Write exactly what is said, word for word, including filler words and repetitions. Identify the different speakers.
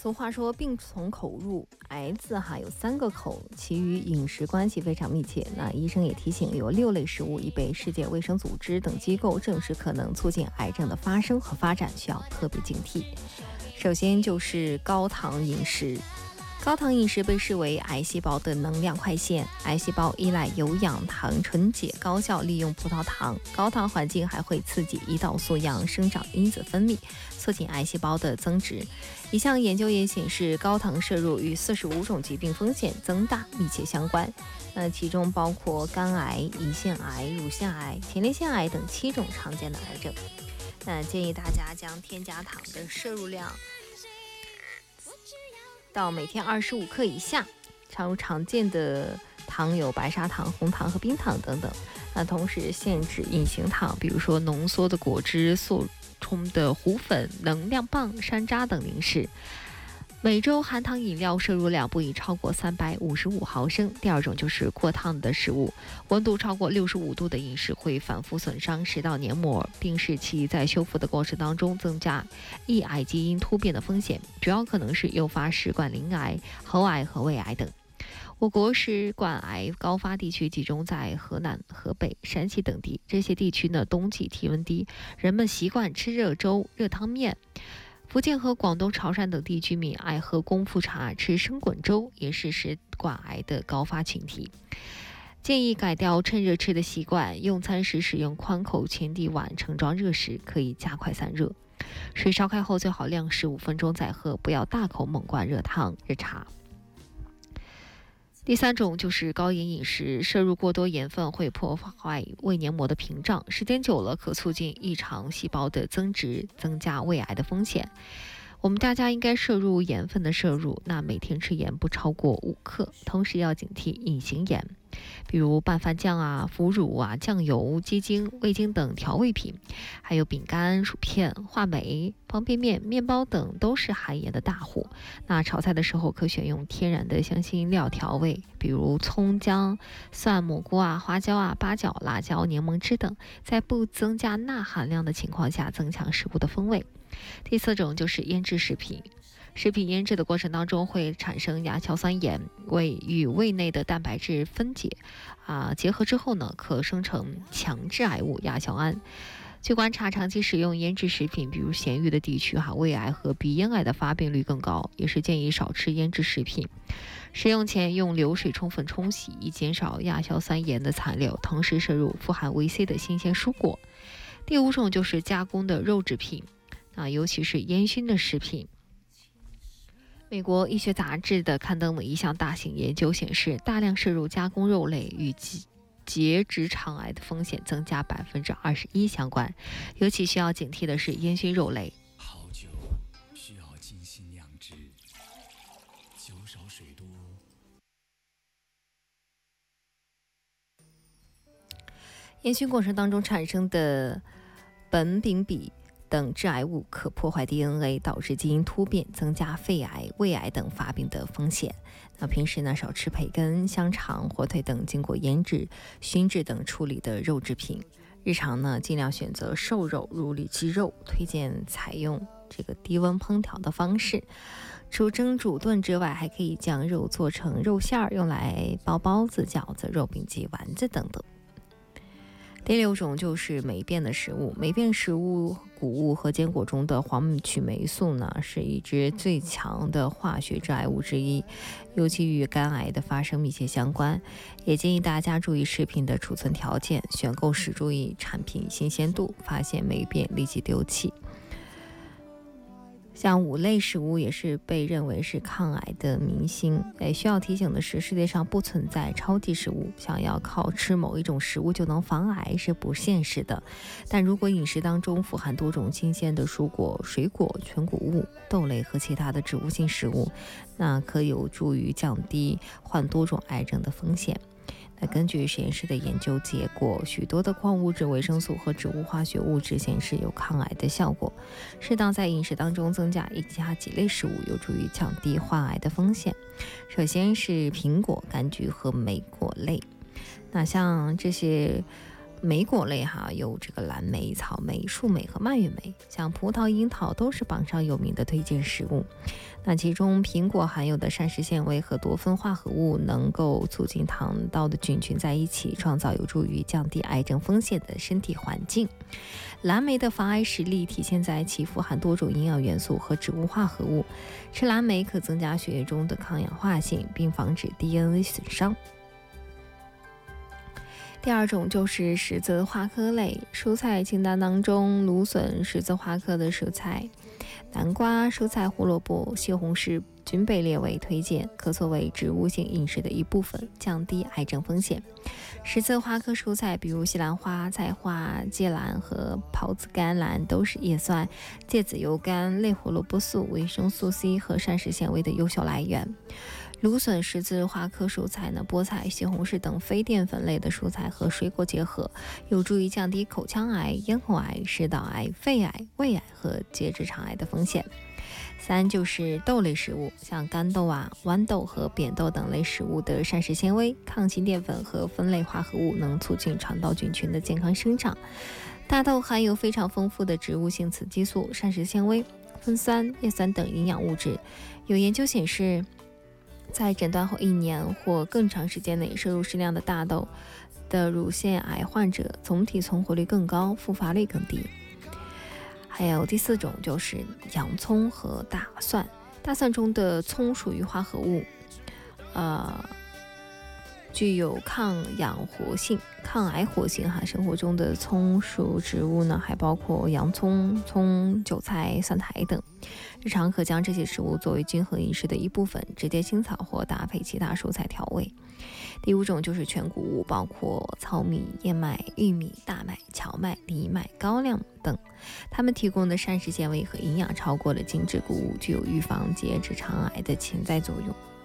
Speaker 1: 俗话说病从口入，癌字哈有三个口，其与饮食关系非常密切。那医生也提醒，有六类食物已被世界卫生组织等机构证实可能促进癌症的发生和发展，需要特别警惕。首先就是高糖饮食。高糖饮食被视为癌细胞的能量快线，癌细胞依赖有氧糖纯解高效利用葡萄糖，高糖环境还会刺激胰岛素样生长因子分泌，促进癌细胞的增殖。一项研究也显示，高糖摄入与四十五种疾病风险增大密切相关，那其中包括肝癌、胰腺癌、乳腺癌、前列腺癌等七种常见的癌症。那建议大家将添加糖的摄入量到每天二十五克以下，常如常见的糖有白砂糖、红糖和冰糖等等。那同时限制隐形糖，比如说浓缩的果汁、速冲的糊粉、能量棒、山楂等零食。每周含糖饮料摄入量不宜超过三百五十五毫升。第二种就是过烫的食物，温度超过六十五度的饮食会反复损伤食道黏膜，并使其在修复的过程当中增加抑癌基因突变的风险，主要可能是诱发食管鳞癌、喉癌和胃癌等。我国食管癌高发地区集中在河南、河北、山西等地，这些地区呢冬季体温低，人们习惯吃热粥、热汤面。福建和广东、潮汕等地居民爱喝功夫茶、吃生滚粥，也是食管癌的高发群体。建议改掉趁热吃的习惯，用餐时使用宽口前底碗盛装热食，可以加快散热。水烧开后最好晾十五分钟再喝，不要大口猛灌热汤、热茶。第三种就是高盐饮食，摄入过多盐分会破坏胃黏膜的屏障，时间久了可促进异常细胞的增殖，增加胃癌的风险。我们大家应该摄入盐分的摄入，那每天吃盐不超过五克，同时要警惕隐形盐，比如拌饭酱啊、腐乳啊、酱油、鸡精、味精等调味品，还有饼干、薯片、话梅、方便面、面包等都是含盐的大户。那炒菜的时候可选用天然的香辛料调味，比如葱、姜、蒜、蘑菇啊、花椒啊、八角、辣椒、柠檬汁等，在不增加钠含量的情况下增强食物的风味。第四种就是腌制食品，食品腌制的过程当中会产生亚硝酸盐，胃与胃内的蛋白质分解啊结合之后呢，可生成强致癌物亚硝胺。据观察，长期使用腌制食品，比如咸鱼的地区哈，胃癌和鼻咽癌的发病率更高，也是建议少吃腌制食品。食用前用流水充分冲洗，以减少亚硝酸盐的残留，同时摄入富含维 C 的新鲜蔬果。第五种就是加工的肉制品。啊，尤其是烟熏的食品。美国医学杂志的刊登了一项大型研究显示，大量摄入加工肉类与结直肠癌的风险增加百分之二十一相关。尤其需要警惕的是烟熏肉类。
Speaker 2: 好酒需要精心酿制，酒少水多。
Speaker 1: 烟熏过程当中产生的苯丙芘等致癌物可破坏 D N A， 导致基因突变，增加肺癌、胃癌等发病的风险。那平时呢，少吃培根、香肠、火腿等经过腌制、熏制等处理的肉制品。日常呢，尽量选择瘦肉，如里脊肉，推荐采用这个低温烹调的方式。除蒸、煮、炖之外，还可以将肉做成肉馅儿，用来包包子、饺子、肉饼及丸子等等。第六种就是霉变的食物，霉变食物、谷物和坚果中的黄曲霉素呢，是一支最强的化学致癌物之一，尤其与肝癌的发生密切相关。也建议大家注意食品的储存条件，选购时注意产品新鲜度，发现霉变立即丢弃。像五类食物也是被认为是抗癌的明星。哎，需要提醒的是，世界上不存在超级食物，想要靠吃某一种食物就能防癌是不现实的。但如果饮食当中富含多种新鲜的蔬果、水果、全谷物、豆类和其他的植物性食物，那可有助于降低患多种癌症的风险。那根据实验室的研究结果，许多的矿物质、维生素和植物化学物质显示有抗癌的效果。适当在饮食当中增加以下几类食物，有助于降低患癌的风险。首先是苹果、柑橘和莓果类。那像这些莓果类哈，有这个蓝莓、草莓、树莓和蔓越莓，像葡萄、樱桃都是榜上有名的推荐食物。那其中苹果含有的膳食纤维和多酚化合物能够促进肠道的菌群在一起，创造有助于降低癌症风险的身体环境。蓝莓的防癌实力体现在其富含多种营养元素和植物化合物，吃蓝莓可增加血液中的抗氧化性，并防止 D N A 损伤。第二种就是十字花科类蔬菜清单当中，芦笋、十字花科的蔬菜，南瓜、蔬菜、胡萝卜、西红柿均被列为推荐，可作为植物性饮食的一部分，降低癌症风险。十字花科蔬菜，比如西兰花、菜花、芥蓝和狍子甘蓝，都是叶酸、芥子油苷、类胡萝卜素、维生素 C 和膳食纤维的优秀来源。芦笋、十字花科蔬菜呢，菠菜、西红柿等非淀粉类的蔬菜和水果结合，有助于降低口腔癌、咽喉癌、食道癌、肺癌、胃癌和结直肠癌的风险。三就是豆类食物，像干豆啊、豌豆和扁豆等类食物的膳食纤维、抗性淀粉和酚类化合物能促进肠道菌群的健康生长。大豆含有非常丰富的植物性雌激素、膳食纤维、酚酸、叶酸等营养物质。有研究显示，在诊断后一年或更长时间内摄入适量的大豆的乳腺癌患者，总体存活率更高，复发率更低。还有第四种就是洋葱和大蒜，大蒜中的葱属于化合物，呃，具有抗氧活性、抗癌活性哈。生活中的葱属植物呢，还包括洋葱、葱、韭菜、蒜苔等。日常可将这些食物作为均衡饮食的一部分，直接清炒或搭配其他蔬菜调味。第五种就是全谷物，包括糙米、燕麦、玉米、大麦、荞麦、藜麦、高粱等，它们提供的膳食纤维和营养超过了精制谷物，具有预防结直肠癌的潜在作用。